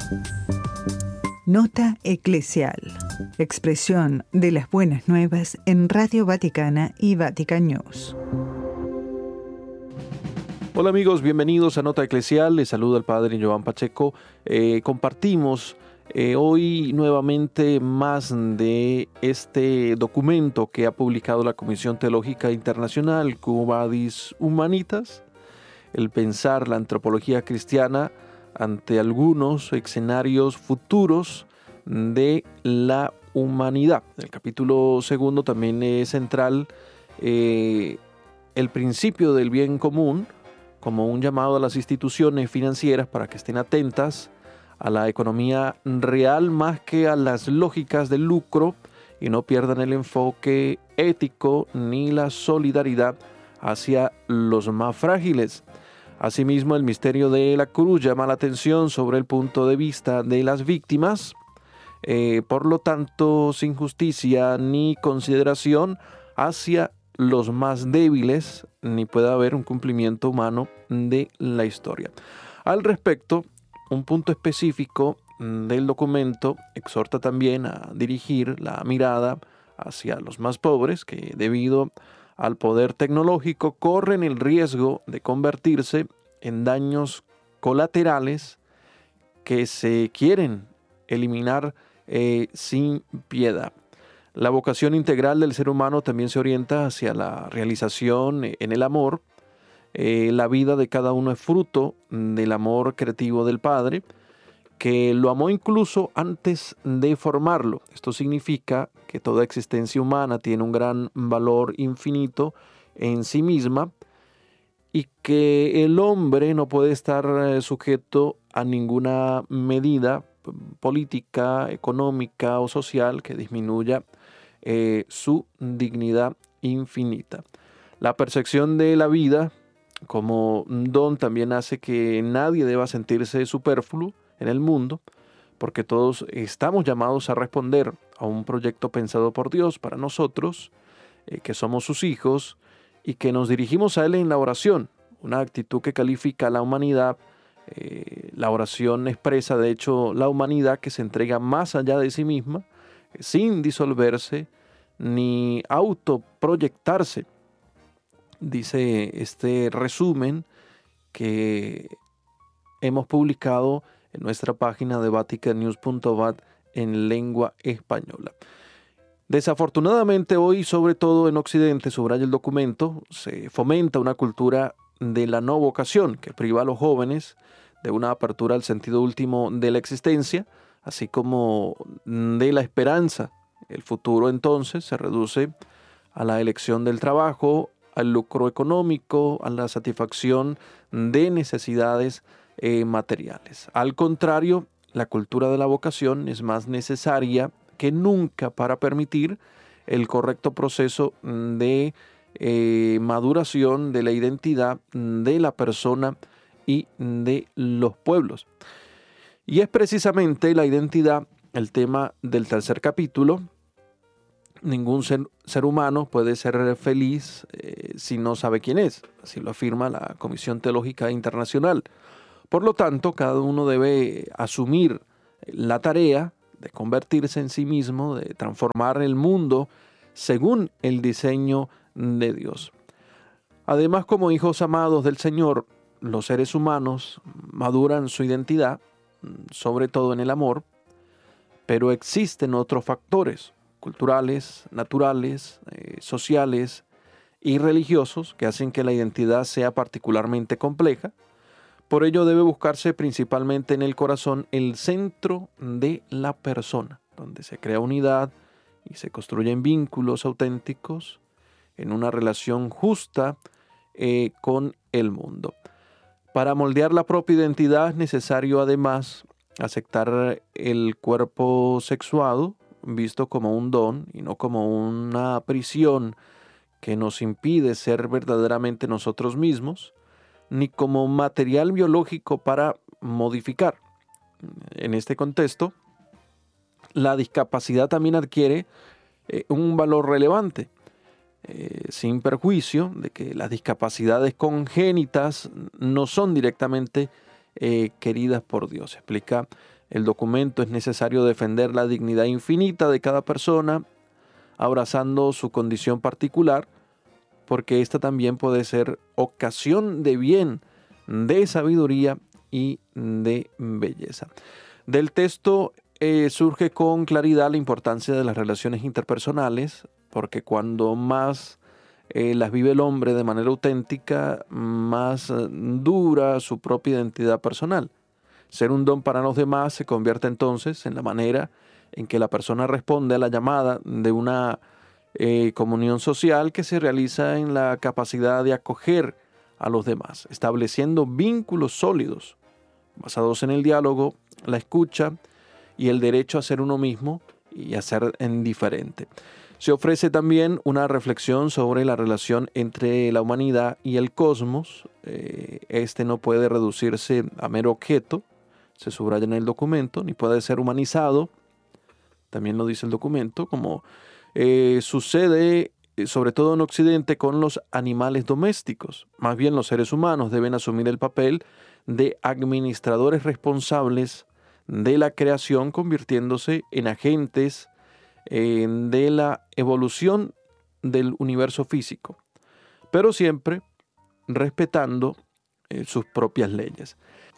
Nota Eclesial. Expresión de las buenas nuevas en Radio Vaticana y Vatican News. Hola amigos, bienvenidos a Nota Eclesial. Les saluda el Padre Joan Pacheco. Compartimos hoy nuevamente más de este documento que ha publicado la Comisión Teológica Internacional, Quo Vadis Humanitas, el pensar la antropología cristiana ante algunos escenarios futuros de la humanidad. El capítulo segundo también es central el principio del bien común como un llamado a las instituciones financieras para que estén atentas a la economía real más que a las lógicas del lucro y no pierdan el enfoque ético ni la solidaridad hacia los más frágiles. Asimismo, el misterio de la cruz llama la atención sobre el punto de vista de las víctimas. Por lo tanto, sin justicia ni consideración hacia los más débiles, ni puede haber un cumplimiento humano de la historia. Al respecto, un punto específico del documento exhorta también a dirigir la mirada hacia los más pobres, que debido al poder tecnológico corren el riesgo de convertirse en daños colaterales que se quieren eliminar sin piedad. La vocación integral del ser humano también se orienta hacia la realización en el amor. La vida de cada uno es fruto del amor creativo del Padre, que lo amó incluso antes de formarlo. Esto significa que toda existencia humana tiene un gran valor infinito en sí misma y que el hombre no puede estar sujeto a ninguna medida política, económica o social que disminuya su dignidad infinita. La percepción de la vida como don también hace que nadie deba sentirse superfluo en el mundo, porque todos estamos llamados a responder a un proyecto pensado por Dios para nosotros, que somos sus hijos y que nos dirigimos a Él en la oración, una actitud que califica a la humanidad. La oración expresa, de hecho, la humanidad que se entrega más allá de sí misma, sin disolverse ni autoproyectarse. Dice este resumen que hemos publicado en nuestra página de vaticannews.vat en lengua española. Desafortunadamente hoy, sobre todo en Occidente, subraya el documento, se fomenta una cultura de la no vocación que priva a los jóvenes de una apertura al sentido último de la existencia, así como de la esperanza. El futuro entonces se reduce a la elección del trabajo, al lucro económico, a la satisfacción de necesidades materiales. Al contrario, la cultura de la vocación es más necesaria que nunca para permitir el correcto proceso de maduración de la identidad de la persona y de los pueblos. Y es precisamente la identidad el tema del tercer capítulo. Ningún ser humano puede ser feliz si no sabe quién es, así lo afirma la Comisión Teológica Internacional. Por lo tanto, cada uno debe asumir la tarea de convertirse en sí mismo, de transformar el mundo según el diseño de Dios. Además, como hijos amados del Señor, los seres humanos maduran su identidad, sobre todo en el amor, pero existen otros factores culturales, naturales, sociales y religiosos que hacen que la identidad sea particularmente compleja. Por ello debe buscarse principalmente en el corazón el centro de la persona, donde se crea unidad y se construyen vínculos auténticos en una relación justa con el mundo. Para moldear la propia identidad es necesario además aceptar el cuerpo sexuado visto como un don y no como una prisión que nos impide ser verdaderamente nosotros mismos, ni como material biológico para modificar. En este contexto, la discapacidad también adquiere un valor relevante, sin perjuicio de que las discapacidades congénitas no son directamente queridas por Dios. Explica el documento: es necesario defender la dignidad infinita de cada persona, abrazando su condición particular, porque esta también puede ser ocasión de bien, de sabiduría y de belleza. Del texto surge con claridad la importancia de las relaciones interpersonales, porque cuando más las vive el hombre de manera auténtica, más dura su propia identidad personal. Ser un don para los demás se convierte entonces en la manera en que la persona responde a la llamada de una comunión social que se realiza en la capacidad de acoger a los demás, estableciendo vínculos sólidos, basados en el diálogo, la escucha y el derecho a ser uno mismo y a ser indiferente. Se ofrece también una reflexión sobre la relación entre la humanidad y el cosmos. Este no puede reducirse a mero objeto, se subraya en el documento, ni puede ser humanizado, también lo dice el documento, como sucede sobre todo en Occidente con los animales domésticos. Más bien los seres humanos deben asumir el papel de administradores responsables de la creación, convirtiéndose en agentes de la evolución del universo físico, pero siempre respetando sus propias leyes.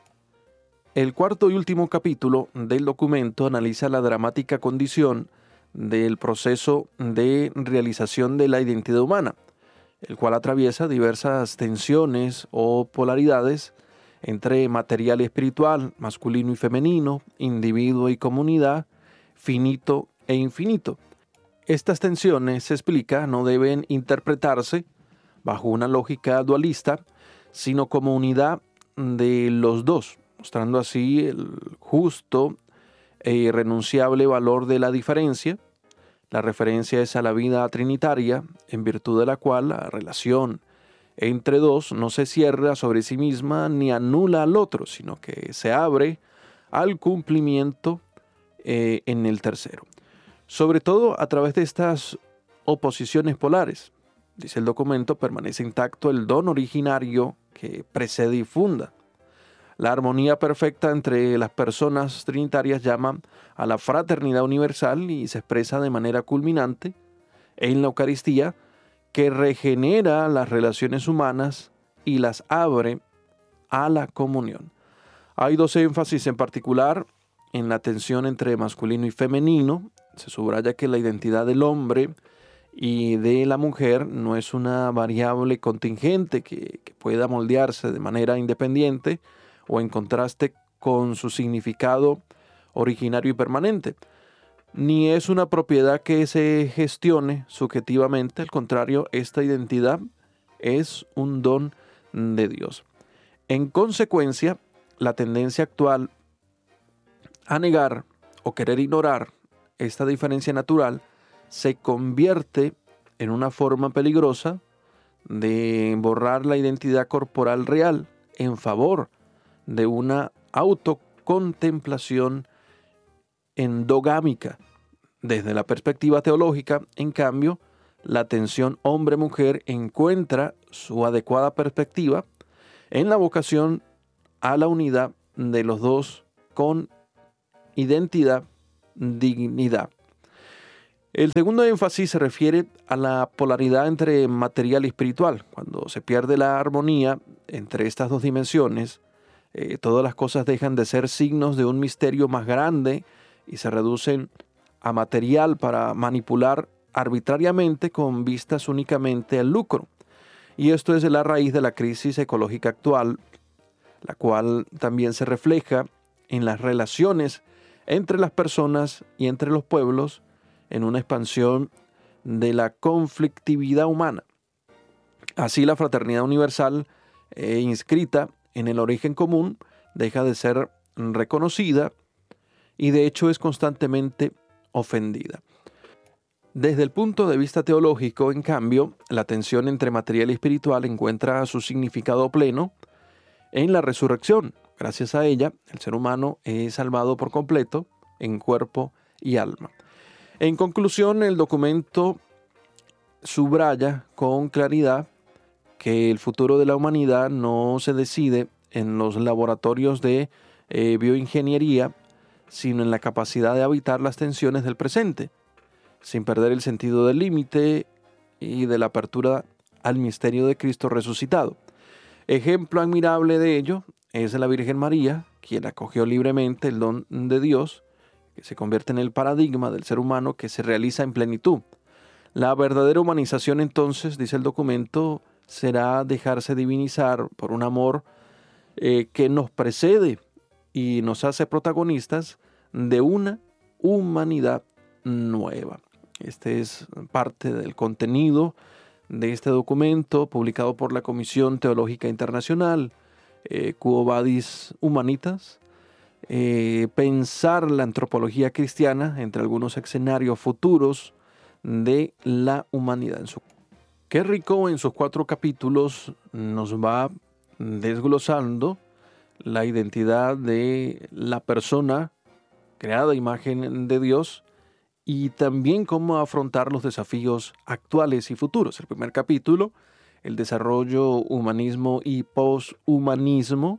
El cuarto y último capítulo del documento analiza la dramática condición del proceso de realización de la identidad humana, el cual atraviesa diversas tensiones o polaridades entre material y espiritual, masculino y femenino, individuo y comunidad, finito e infinito. Estas tensiones, se explica, no deben interpretarse bajo una lógica dualista, sino como unidad de los dos, mostrando así el justo e irrenunciable valor de la diferencia. La referencia es a la vida trinitaria, en virtud de la cual la relación entre dos no se cierra sobre sí misma ni anula al otro, sino que se abre al cumplimiento en el tercero. Sobre todo a través de estas oposiciones polares, dice el documento, permanece intacto el don originario que precede y funda. La armonía perfecta entre las personas trinitarias llama a la fraternidad universal y se expresa de manera culminante en la Eucaristía, que regenera las relaciones humanas y las abre a la comunión. Hay dos énfasis en particular en la tensión entre masculino y femenino. Se subraya que la identidad del hombre y de la mujer no es una variable contingente que pueda moldearse de manera independiente o en contraste con su significado originario y permanente, ni es una propiedad que se gestione subjetivamente. Al contrario, esta identidad es un don de Dios. En consecuencia, la tendencia actual a negar o querer ignorar esta diferencia natural se convierte en una forma peligrosa de borrar la identidad corporal real en favor de una autocontemplación endogámica. Desde la perspectiva teológica, en cambio, la tensión hombre-mujer encuentra su adecuada perspectiva en la vocación a la unidad de los dos con identidad, dignidad. El segundo énfasis se refiere a la polaridad entre material y espiritual. Cuando se pierde la armonía entre estas dos dimensiones, todas las cosas dejan de ser signos de un misterio más grande y se reducen a material para manipular arbitrariamente con vistas únicamente al lucro. Y esto es la raíz de la crisis ecológica actual, la cual también se refleja en las relaciones entre las personas y entre los pueblos, en una expansión de la conflictividad humana. Así, la fraternidad universal inscrita en el origen común deja de ser reconocida y de hecho es constantemente ofendida. Desde el punto de vista teológico, en cambio, la tensión entre material y espiritual encuentra su significado pleno en la resurrección. Gracias a ella, el ser humano es salvado por completo en cuerpo y alma. En conclusión, el documento subraya con claridad que el futuro de la humanidad no se decide en los laboratorios de bioingeniería, sino en la capacidad de habitar las tensiones del presente, sin perder el sentido del límite y de la apertura al misterio de Cristo resucitado. Ejemplo admirable de ello es la Virgen María, quien acogió libremente el don de Dios, que se convierte en el paradigma del ser humano que se realiza en plenitud. La verdadera humanización, entonces, dice el documento, será dejarse divinizar por un amor que nos precede y nos hace protagonistas de una humanidad nueva. Este es parte del contenido de este documento publicado por la Comisión Teológica Internacional, Quo Vadis Humanitas, pensar la antropología cristiana entre algunos escenarios futuros de la humanidad. Qué rico, en sus 4 capítulos nos va desglosando la identidad de la persona creada a imagen de Dios y también cómo afrontar los desafíos actuales y futuros. El primer capítulo, el desarrollo, humanismo y poshumanismo.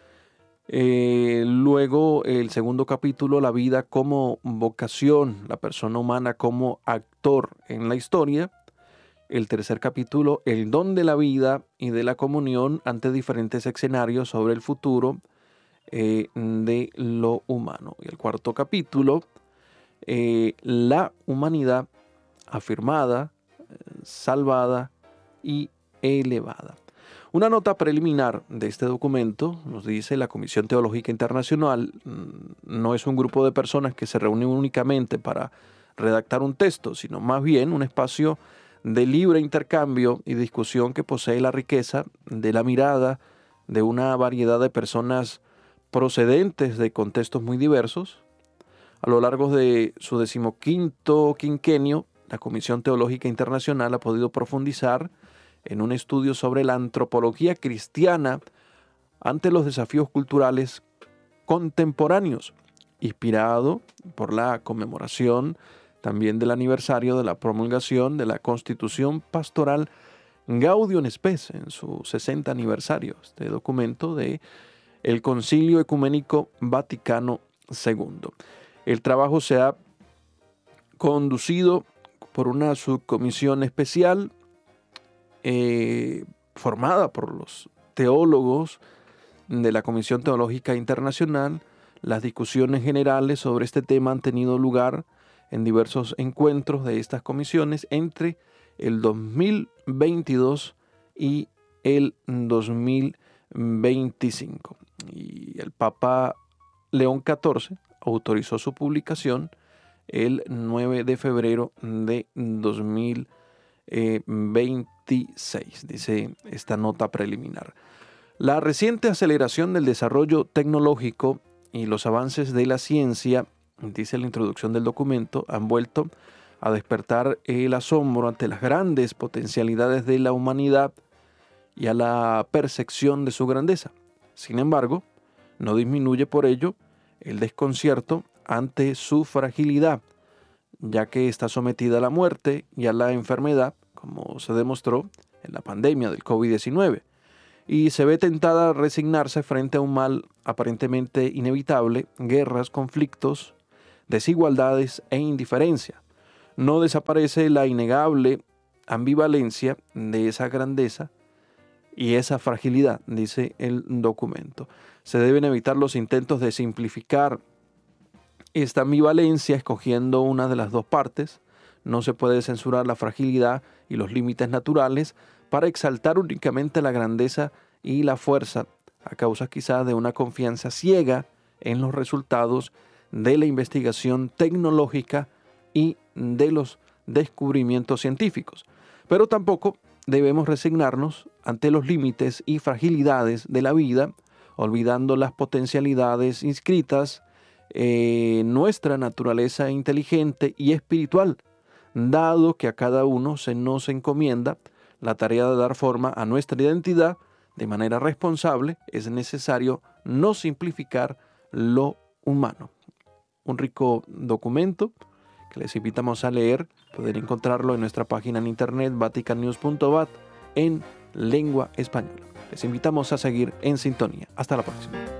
Luego el segundo capítulo, la vida como vocación, la persona humana como actor en la historia. El tercer capítulo, el don de la vida y de la comunión ante diferentes escenarios sobre el futuro de lo humano. Y el cuarto capítulo, la humanidad afirmada, salvada y elevada. Una nota preliminar de este documento nos dice: la Comisión Teológica Internacional no es un grupo de personas que se reúnen únicamente para redactar un texto, sino más bien un espacio de libre intercambio y discusión que posee la riqueza de la mirada de una variedad de personas procedentes de contextos muy diversos. A lo largo de su 15º quinquenio, la Comisión Teológica Internacional ha podido profundizar en un estudio sobre la antropología cristiana ante los desafíos culturales contemporáneos, inspirado por la conmemoración también del aniversario de la promulgación de la Constitución Pastoral Gaudium Spes en su 60 aniversario, este documento de el Concilio Ecuménico Vaticano II. El trabajo se ha conducido por una subcomisión especial formada por los teólogos de la Comisión Teológica Internacional. Las discusiones generales sobre este tema han tenido lugar en diversos encuentros de estas comisiones entre el 2022 y el 2025. Y el Papa León XIV autorizó su publicación el 9 de febrero de 2026, dice esta nota preliminar. La reciente aceleración del desarrollo tecnológico y los avances de la ciencia, dice la introducción del documento, han vuelto a despertar el asombro ante las grandes potencialidades de la humanidad y a la percepción de su grandeza. Sin embargo, no disminuye por ello el desconcierto ante su fragilidad, ya que está sometida a la muerte y a la enfermedad, como se demostró en la pandemia del COVID-19, y se ve tentada a resignarse frente a un mal aparentemente inevitable: guerras, conflictos, desigualdades e indiferencia. No desaparece la innegable ambivalencia de esa grandeza y esa fragilidad, dice el documento. Se deben evitar los intentos de simplificar esta ambivalencia escogiendo una de las dos partes. No se puede censurar la fragilidad y los límites naturales para exaltar únicamente la grandeza y la fuerza, a causa quizás de una confianza ciega en los resultados de la investigación tecnológica y de los descubrimientos científicos. Pero tampoco debemos resignarnos ante los límites y fragilidades de la vida, olvidando las potencialidades inscritas en nuestra naturaleza inteligente y espiritual, dado que a cada uno se nos encomienda la tarea de dar forma a nuestra identidad de manera responsable. Es necesario no simplificar lo humano. Un rico documento que les invitamos a leer. Pueden encontrarlo en nuestra página en internet vaticannews.vat en lengua española. Les invitamos a seguir en sintonía. Hasta la próxima.